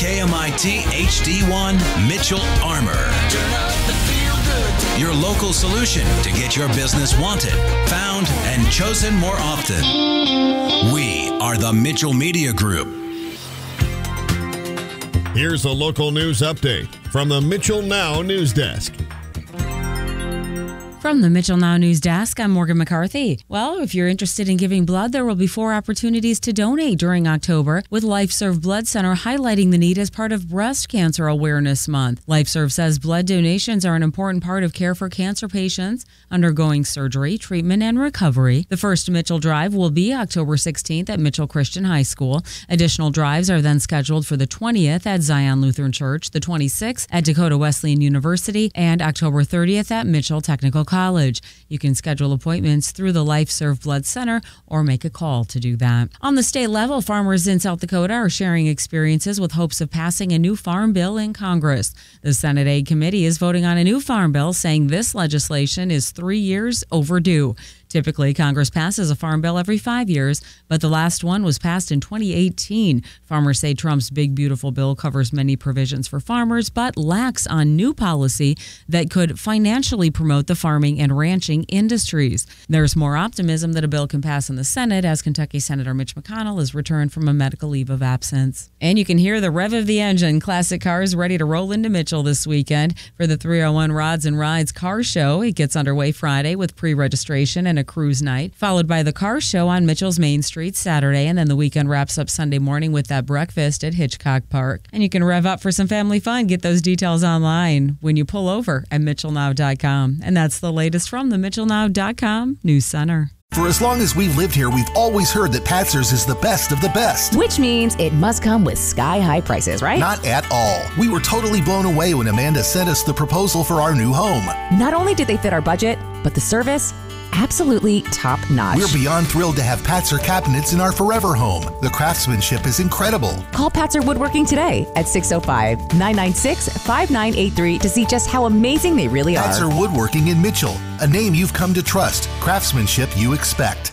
KMIT HD1 Mitchell Armor. Your local solution to get your business wanted, found, and chosen more often. We are the Mitchell Media Group. Here's a local news update from the Mitchell Now News Desk. From the Mitchell Now News Desk, I'm Morgan McCarthy. Well, if you're interested in giving blood, there will be 4 opportunities to donate during October, with LifeServe Blood Center highlighting the need as part of Breast Cancer Awareness Month. LifeServe says blood donations are an important part of care for cancer patients undergoing surgery, treatment, and recovery. The first Mitchell Drive will be October 16th at Mitchell Christian High School. Additional drives are then scheduled for the 20th at Zion Lutheran Church, the 26th at Dakota Wesleyan University, and October 30th at Mitchell Technical College. You can schedule appointments through the LifeServe Blood Center or make a call to do that. On the state level, farmers in South Dakota are sharing experiences with hopes of passing a new farm bill in Congress. The Senate Ag Committee is voting on a new farm bill, saying this legislation is 3 years overdue. Typically, Congress passes a farm bill every 5 years, but the last one was passed in 2018. Farmers say Trump's big, beautiful bill covers many provisions for farmers, but lacks on new policy that could financially promote the farming and ranching industries. There's more optimism that a bill can pass in the Senate as Kentucky Senator Mitch McConnell has returned from a medical leave of absence. And you can hear the rev of the engine. Classic cars ready to roll into Mitchell this weekend for the 301 Rods and Rides Car Show. It gets underway Friday with pre-registration and a cruise night, followed by the car show on Mitchell's Main Street Saturday, and then the weekend wraps up Sunday morning with that breakfast at Hitchcock Park. And you can rev up for some family fun. Get those details online when you pull over at MitchellNow.com. And that's the latest from the MitchellNow.com News Center. For as long as we've lived here, we've always heard that Patzer's is the best of the best. Which means it must come with sky-high prices, right? Not at all. We were totally blown away when Amanda sent us the proposal for our new home. Not only did they fit our budget, but the service, absolutely top-notch. We're beyond thrilled to have Patzer cabinets in our forever home. The craftsmanship is incredible. Call Patzer Woodworking today at 605-996-5983 to see just how amazing they really are. Patzer Woodworking in Mitchell, a name you've come to trust, craftsmanship you expect.